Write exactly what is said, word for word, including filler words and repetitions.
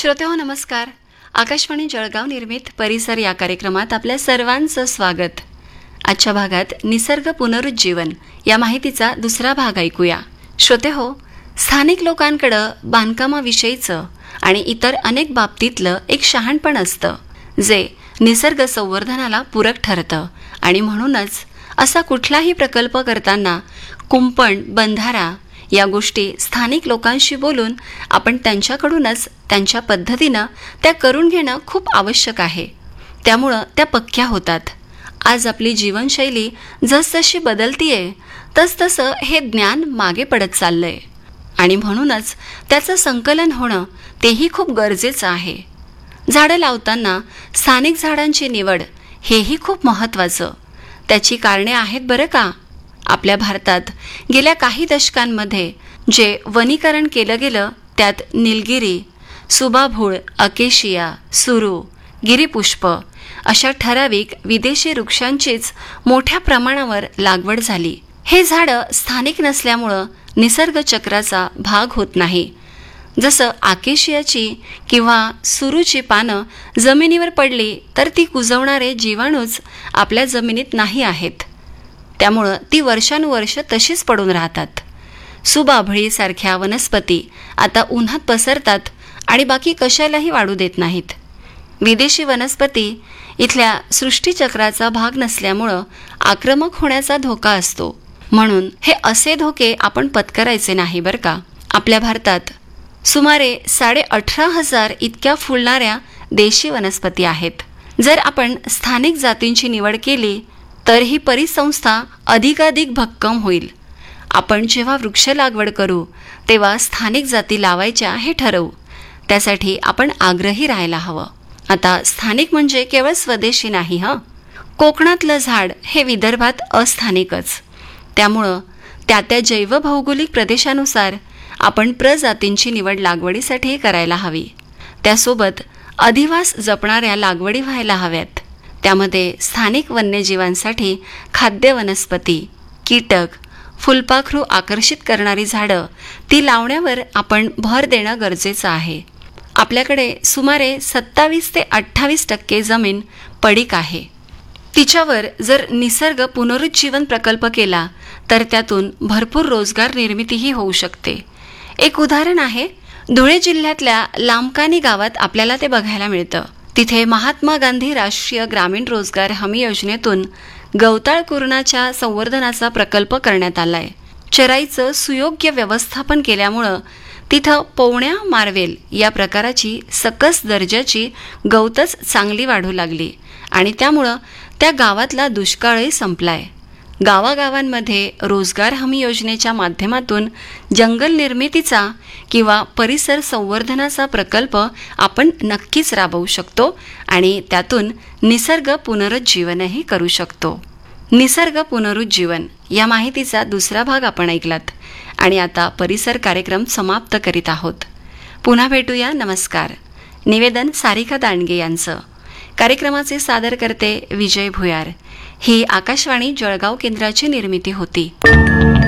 श्रोतेहो नमस्कार. आकाशवाणी जळगाव निर्मित परिसर या कार्यक्रमात आपल्या सर्वांचं स्वागत. आजच्या भागात निसर्ग पुनरुज्जीवन या माहितीचा दुसरा भाग ऐकूया. श्रोतेहो, स्थानिक लोकांकडं बांधकामाविषयीचं आणि इतर अनेक बाबतीतलं एक शहाणपण असतं जे निसर्ग संवर्धनाला पूरक ठरतं आणि म्हणूनच असा कुठलाही प्रकल्प करताना कुंपण, बंधारा या गोष्टी स्थानिक लोकांशी बोलून आपण त्यांच्याकडूनच त्यांच्या पद्धतीनं त्या करून घेणं खूप आवश्यक आहे. त्यामुळं त्या पक्क्या होतात. आज आपली जीवनशैली जसजशी बदलतीये तसतसं हे ज्ञान मागे पडत चाललंय आणि म्हणूनच त्याचं संकलन होणं तेही खूप गरजेचं आहे. झाडं लावताना स्थानिक झाडांची निवड हेही खूप महत्त्वाचं. त्याची कारणे आहेत बरं का. आपल्या भारतात गेल्या काही दशकांमध्ये जे वनीकरण केलं गेलं त्यात निलगिरी, सुबाभूळ, अकेशिया, सुरू, गिरीपुष्प अशा ठराविक विदेशी वृक्षांचीच मोठ्या प्रमाणावर लागवड झाली. हे झाडं स्थानिक नसल्यामुळं निसर्ग चक्राचा भाग होत नाही. जसं आकेशियाची किंवा सुरूची पानं जमिनीवर पडली तर ती कुजवणारे जीवाणूच आपल्या जमिनीत नाही आहेत. त्यामुळं ती वर्षानुवर्ष तशीच पडून राहतात. सुबाभळीसारख्या वनस्पती आता उन्हात पसरतात आणि बाकी कशालाही वाढू देत नाहीत. विदेशी वनस्पती इथल्या सृष्टीचक्राचा भाग नसल्यामुळं आक्रमक होण्याचा धोका असतो. म्हणून हे असे धोके आपण पत्करायचे नाही बरं का. आपल्या भारतात सुमारे साडे अठरा हजार इतक्या फुलणाऱ्या देशी वनस्पती आहेत. जर आपण स्थानिक जातींची निवड केली तर ही परिसंस्था अधिकाधिक भक्कम होईल. आपण जेव्हा वृक्ष लागवड करू तेव्हा स्थानिक जाती लावायच्या हे ठरवू. त्यासाठी आपण आग्रही राहायला हवं. आता स्थानिक म्हणजे केवळ स्वदेशी नाही हं. कोकणातलं झाड हे विदर्भात अस्थानिकच. त्यामुळं त्या त्या जैवभौगोलिक प्रदेशानुसार आपण प्रजातींची निवड लागवडीसाठी करायला हवी. त्यासोबत अधिवास जपणाऱ्या लागवडी व्हायला हव्यात. त्यामध्ये स्थानिक वन्यजीवांसाठी खाद्य वनस्पती, कीटक, फुलपाखरू आकर्षित करणारी झाडं ती लावण्यावर आपण भर देणं गरजेचं आहे. आपल्याकडे सुमारे सत्तावीस ते अठ्ठावीस टक्के जमीन पडीक आहे. तिच्यावर जर निसर्ग पुनरुज्जीवन प्रकल्प केला तर त्यातून भरपूर रोजगार निर्मितीही होऊ शकते. एक उदाहरण आहे, धुळे जिल्ह्यातल्या लांबकानी गावात आपल्याला ते बघायला मिळतं. तिथे महात्मा गांधी राष्ट्रीय ग्रामीण रोजगार हमी योजनेतून गवताळ कुरणाच्या संवर्धनाचा प्रकल्प करण्यात आलाय. चराईचं सुयोग्य व्यवस्थापन केल्यामुळं तिथं पवण्या मार्वेल या प्रकाराची सकस दर्जाची गवतच चांगली वाढू लागली आणि त्यामुळं त्या गावातला दुष्काळही संपलाय. गावागावांमध्ये रोजगार हमी योजनेच्या माध्यमातून जंगल निर्मितीचा किंवा परिसर संवर्धनाचा प्रकल्प आपण नक्कीच राबवू शकतो आणि त्यातून निसर्ग पुनरुज्जीवनही करू शकतो. निसर्ग पुनरुज्जीवन या माहितीचा दुसरा भाग आपण ऐकलात आणि आता परिसर कार्यक्रम समाप्त करीत आहोत. पुन्हा भेटूया. नमस्कार. निवेदन सारिका दांडगे यांचं. कार्यक्रमाचे सादर करते विजय भुयार. ही आकाशवाणी जळगाव केंद्राची निर्मिती होती.